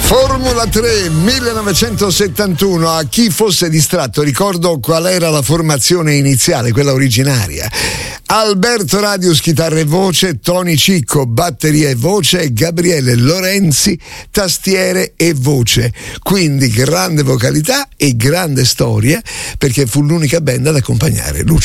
Formula 3 1971. A chi fosse distratto, ricordo qual era la formazione iniziale, quella originaria: Alberto Radius chitarra e voce, Tony Cicco batteria e voce, Gabriele Lorenzi tastiere e voce. Quindi grande vocalità e grande storia, perché fu l'unica band ad accompagnare Lucio